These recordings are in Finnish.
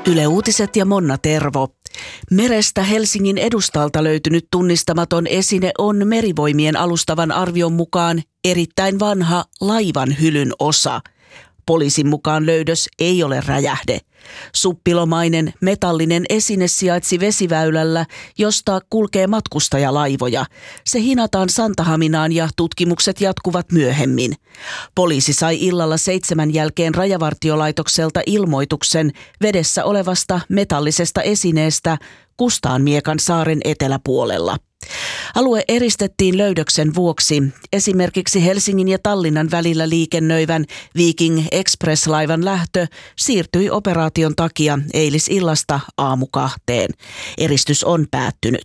Yle Uutiset ja Monna Tervo. Merestä Helsingin edustalta löytynyt tunnistamaton esine on Merivoimien alustavan arvion mukaan erittäin vanha laivan hylyn osa. Poliisin mukaan löydös ei ole räjähde. Suppilomainen metallinen esine sijaitsi vesiväylällä, josta kulkee matkustajalaivoja. Se hinataan Santahaminaan ja tutkimukset jatkuvat myöhemmin. Poliisi sai illalla 7 jälkeen Rajavartiolaitokselta ilmoituksen vedessä olevasta metallisesta esineestä Kustaanmiekan saaren eteläpuolella. Alue eristettiin löydöksen vuoksi. Esimerkiksi Helsingin ja Tallinnan välillä liikennöivän Viking Express-laivan lähtö siirtyi operaation takia eilisillasta aamukahteen. Eristys on päättynyt.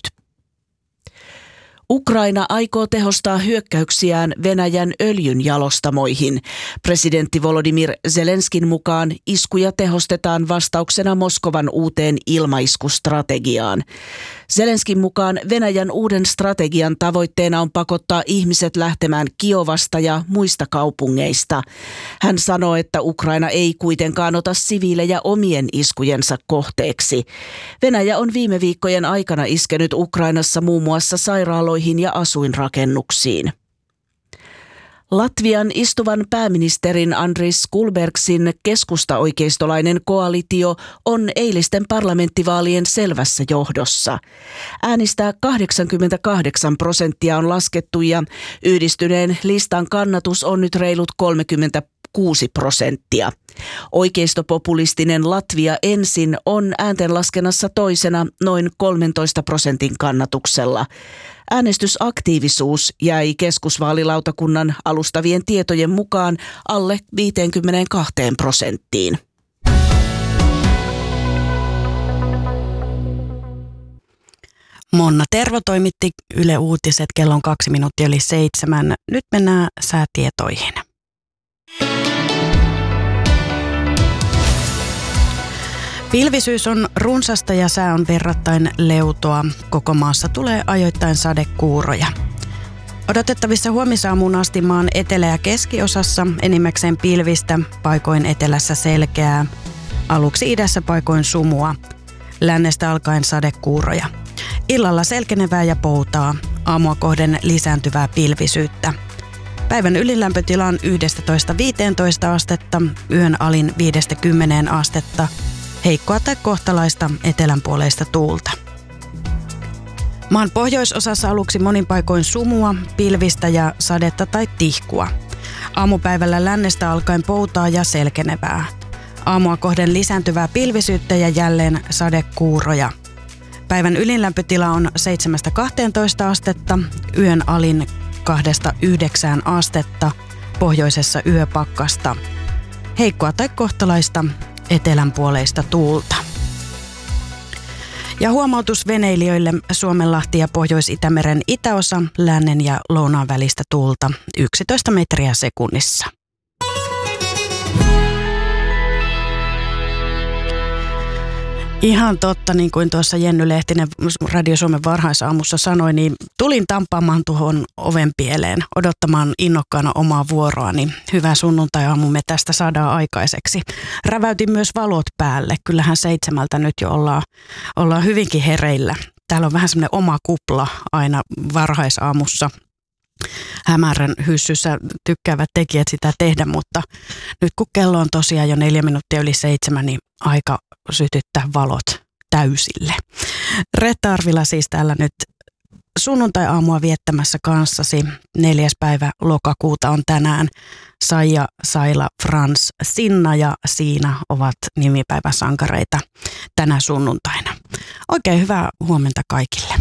Ukraina aikoo tehostaa hyökkäyksiään Venäjän öljynjalostamoihin. Presidentti Volodymyr Zelenskin mukaan iskuja tehostetaan vastauksena Moskovan uuteen ilmaiskustrategiaan. Zelenskin mukaan Venäjän uuden strategian tavoitteena on pakottaa ihmiset lähtemään Kiovasta ja muista kaupungeista. Hän sanoo, että Ukraina ei kuitenkaan ota siviilejä omien iskujensa kohteeksi. Venäjä on viime viikkojen aikana iskenyt Ukrainassa muun muassa sairaaloihin ja asuinrakennuksiin. Latvian istuvan pääministerin Andris Kulbergsin keskusta-oikeistolainen koalitio on eilisten parlamenttivaalien selvässä johdossa. Äänistä 88% on laskettu ja yhdistyneen listan kannatus on nyt reilut 36%. Oikeistopopulistinen Latvia ensin on ääntenlaskennassa toisena noin 13% kannatuksella. Äänestysaktiivisuus jäi keskusvaalilautakunnan alustavien tietojen mukaan alle 52%. Monna Tervo toimitti Yle Uutiset, kello on 7:02. Nyt mennään säätietoihin. Pilvisyys on runsasta ja sää on verrattain leutoa. Koko maassa tulee ajoittain sadekuuroja. Odotettavissa huomisaamuun asti maan etelä- ja keskiosassa enimmäkseen pilvistä, paikoin etelässä selkeää, aluksi idässä paikoin sumua, lännestä alkaen sadekuuroja. Illalla selkenevää ja poutaa, aamua kohden lisääntyvää pilvisyyttä. Päivän ylinlämpötila on 11–15 astetta, yön alin 5–10 astetta. Heikkoa tai kohtalaista etelänpuoleista tuulta. Maan pohjoisosassa aluksi monin paikoin sumua, pilvistä ja sadetta tai tihkua. Aamupäivällä lännestä alkaen poutaa ja selkenevää. Aamua kohden lisääntyvää pilvisyyttä ja jälleen sadekuuroja. Päivän ylinlämpötila on 7–12 astetta, yön alin 2–9 astetta, pohjoisessa yöpakkasta. Heikkoa tai kohtalaista etelänpuoleista tuulta. Ja huomautus veneilijöille: Suomenlahti ja Pohjois-Itämeren itäosa, lännen ja lounaan välistä tuulta 11 metriä sekunnissa. Ihan totta, niin kuin tuossa Jenny Lehtinen Radio Suomen varhaisaamussa sanoi, niin tulin tampaamaan tuohon oven pieleen, odottamaan innokkaana omaa vuoroa, niin hyvä sunnuntai-aamu me tästä saadaan aikaiseksi. Räväytin myös valot päälle, kyllähän 7 nyt jo ollaan hyvinkin hereillä. Täällä on vähän semmoinen oma kupla aina varhaisaamussa. Hämärän hyssyssä tykkäävät tekijät sitä tehdä, mutta nyt kun kello on tosiaan jo 4 minuuttia yli 7, niin aika sytyttää valot täysille. Reetta Arvila siis täällä nyt sunnuntai-aamua viettämässä kanssasi. 4. päivä lokakuuta on tänään. Saija, Saila, Frans, Sinna ja Siina ovat nimipäiväsankareita tänä sunnuntaina. Oikein hyvää huomenta kaikille.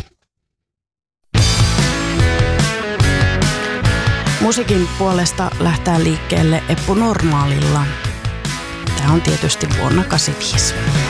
Musiikin puolesta lähtee liikkeelle Eppu Normaalilla. Tämä on tietysti vuonna 85.